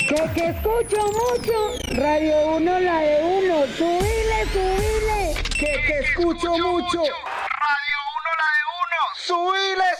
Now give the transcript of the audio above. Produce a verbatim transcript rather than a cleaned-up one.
Que, que escucho mucho. Radio uno, la de uno. Subile, subile. Que, que escucho mucho. Radio uno, la de uno. Subile.